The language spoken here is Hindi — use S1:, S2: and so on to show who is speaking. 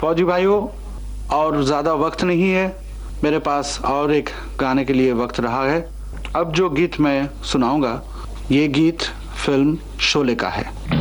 S1: फौजी भाइयों, और ज़्यादा वक्त नहीं है मेरे पास, और एक गाने के लिए वक्त रहा है। अब जो गीत मैं सुनाऊंगा, ये गीत फिल्म शोले का है।